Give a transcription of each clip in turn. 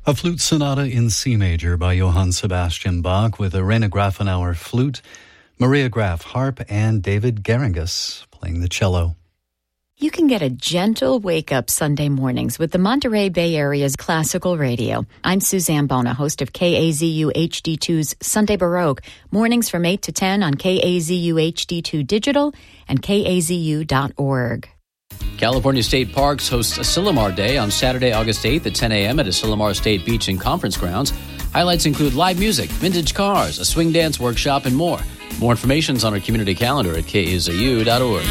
A flute sonata in C major by Johann Sebastian Bach with Irena Grafenauer flute, Maria Graf harp, and David Geringas playing the cello. You can get a gentle wake-up Sunday mornings with the Monterey Bay Area's classical radio. I'm Suzanne Bona, host of KAZU HD2's Sunday Baroque, mornings from 8 to 10 on KAZU HD2 Digital and KAZU.org. California State Parks hosts Asilomar Day on Saturday, August 8th at 10 a.m. at Asilomar State Beach and Conference Grounds. Highlights include live music, vintage cars, a swing dance workshop, and more. More information is on our community calendar at KAZU.org.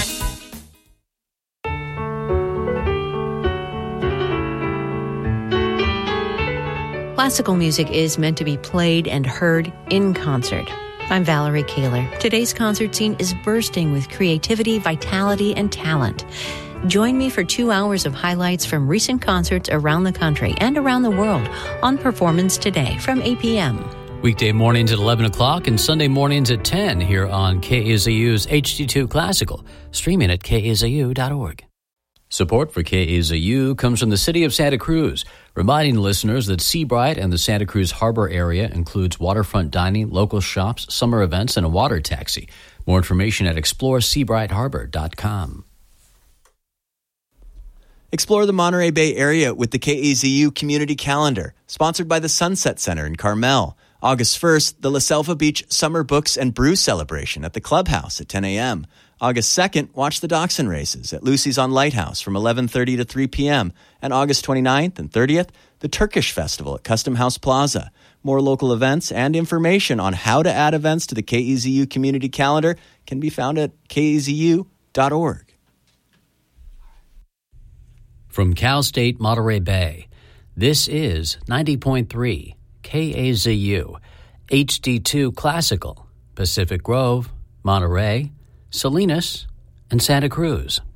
Classical music is meant to be played and heard in concert. I'm Valerie Kaler. Today's concert scene is bursting with creativity, vitality, and talent. Join me for 2 hours of highlights from recent concerts around the country and around the world on Performance Today from 8 p.m. Weekday mornings at 11 o'clock and Sunday mornings at 10 here on KAZU's HD2 Classical, streaming at KAZU.org. Support for KAZU comes from the City of Santa Cruz, reminding listeners that Seabright and the Santa Cruz Harbor area includes waterfront dining, local shops, summer events, and a water taxi. More information at exploreseabrightharbor.com. Explore the Monterey Bay Area with the KAZU Community Calendar, sponsored by the Sunset Center in Carmel. August 1st, the La Selva Beach Summer Books and Brew Celebration at the Clubhouse at 10 a.m. August 2nd, watch the Dachshund Races at Lucy's on Lighthouse from 11:30 to 3 p.m. And August 29th and 30th, the Turkish Festival at Custom House Plaza. More local events and information on how to add events to the KAZU Community Calendar can be found at kazu.org. From Cal State Monterey Bay, this is 90.3 KAZU, HD2 Classical, Pacific Grove, Monterey, Salinas, and Santa Cruz.